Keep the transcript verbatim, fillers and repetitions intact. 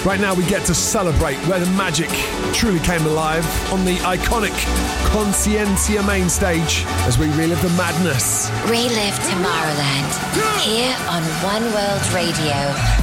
Right now we get to celebrate where the magic truly came alive on the iconic Conciencia main stage as we relive the madness. Relive Tomorrowland here on One World Radio.